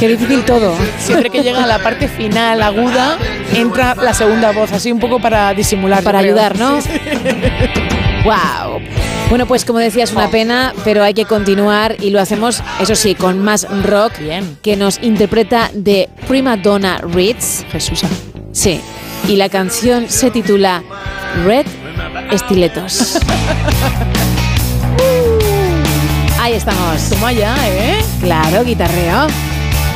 Qué difícil todo. Siempre que llega a la parte final aguda, entra la segunda voz, así un poco para disimular. Para ayudar, ¿no? Sí. ¡Wow! Bueno, pues como decía, es una pena, pero hay que continuar y lo hacemos, eso sí, con más rock. Bien. Que nos interpreta The Prima Donna Reeds. Jesús. Sí, y la canción se titula Red Estiletos. Ahí estamos. Toma ya, ¿eh? Claro, guitarreo.